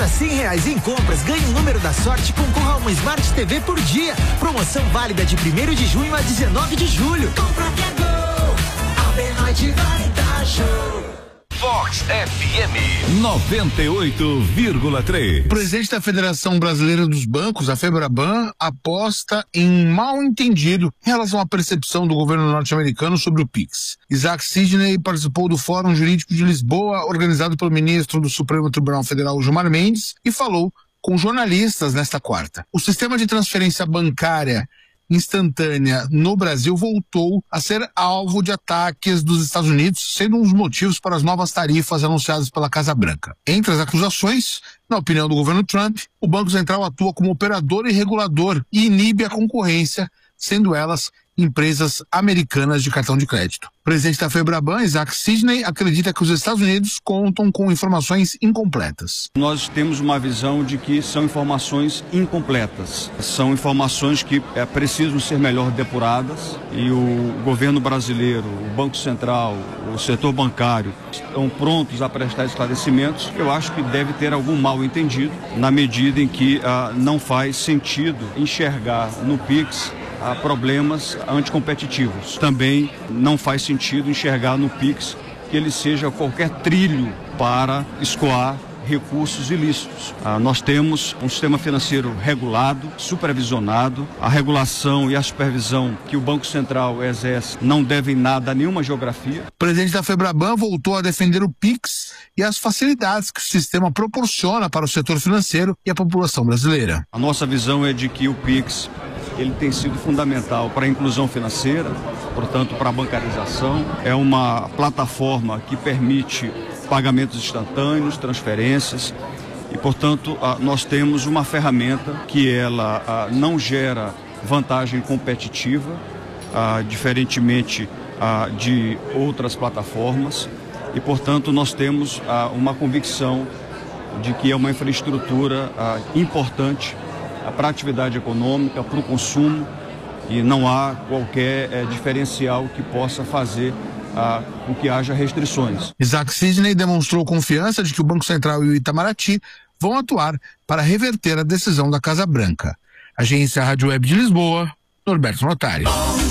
cada R$100 em compras, ganhe um número da sorte e concorra a uma Smart TV por dia. Promoção válida de 1º de junho a 19 de julho. Compra que é gol, a B-Noite vai dar show. Fox FM 98,3. O presidente da Federação Brasileira dos Bancos, a FEBRABAN, aposta em mal entendido em relação à percepção do governo norte-americano sobre o PIX. Isaac Sidney participou do Fórum Jurídico de Lisboa, organizado pelo ministro do Supremo Tribunal Federal, Gilmar Mendes, e falou com jornalistas nesta quarta. O sistema de transferência bancária instantânea no Brasil voltou a ser alvo de ataques dos Estados Unidos, sendo um dos motivos para as novas tarifas anunciadas pela Casa Branca. Entre as acusações, na opinião do governo Trump, o Banco Central atua como operador e regulador e inibe a concorrência, sendo elas empresas americanas de cartão de crédito. O presidente da FEBRABAN, Isaac Sidney, acredita que os Estados Unidos contam com informações incompletas. Nós temos uma visão de que são informações incompletas. São informações que precisam ser melhor depuradas e o governo brasileiro, o Banco Central, o setor bancário estão prontos a prestar esclarecimentos. Eu acho que deve ter algum mal entendido na medida em que não faz sentido enxergar no PIX problemas anticompetitivos. Também não faz sentido enxergar no PIX que ele seja qualquer trilho para escoar recursos ilícitos. Nós temos um sistema financeiro regulado, supervisionado. A regulação e a supervisão que o Banco Central exerce não devem nada a nenhuma geografia. O presidente da FEBRABAN voltou a defender o PIX e as facilidades que o sistema proporciona para o setor financeiro e a população brasileira. A nossa visão é de que o PIX ele tem sido fundamental para a inclusão financeira, portanto, para a bancarização. É uma plataforma que permite pagamentos instantâneos, transferências e, portanto, nós temos uma ferramenta que ela não gera vantagem competitiva, diferentemente de outras plataformas e, portanto, nós temos uma convicção de que é uma infraestrutura importante para a atividade econômica, para o consumo, e não há qualquer diferencial que possa fazer com que haja restrições. Isaac Sidney demonstrou confiança de que o Banco Central e o Itamaraty vão atuar para reverter a decisão da Casa Branca. Agência Rádio Web de Lisboa, Norberto Notari.